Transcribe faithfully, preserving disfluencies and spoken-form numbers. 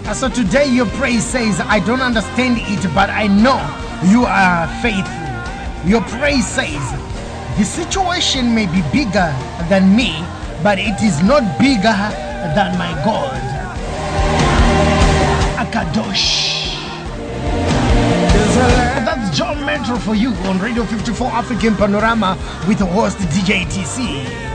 So today your praise says, I don't understand it, but I know you are faithful. Your praise says, the situation may be bigger than me, but it is not bigger than my God. Akadosh. That's John Metro for you on Radio fifty-four African Panorama with host D J T C.